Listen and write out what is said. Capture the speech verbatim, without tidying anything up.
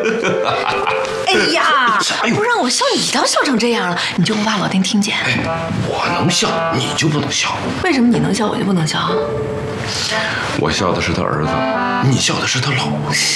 哎呀，不让我笑，你倒笑成这样了，你就不怕老丁听见？ 哎，我能笑，你就不能笑。 为什么你能笑，我就不能笑？ 我笑的是他儿子，你笑的是他老婆。